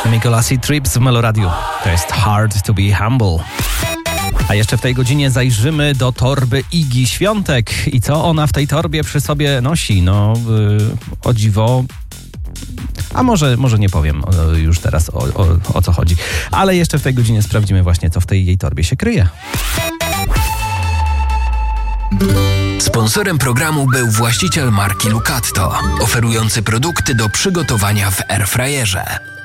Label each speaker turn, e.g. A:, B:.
A: Mikolassi Trips w Meloradiu. To jest Hard to be Humble. A jeszcze w tej godzinie zajrzymy do torby Igi Świątek. I co ona w tej torbie przy sobie nosi? O dziwo... A może nie powiem już teraz o co chodzi. Ale jeszcze w tej godzinie sprawdzimy właśnie, co w tej jej torbie się kryje.
B: Sponsorem programu był właściciel marki Lucatto, oferujący produkty do przygotowania w airfryerze.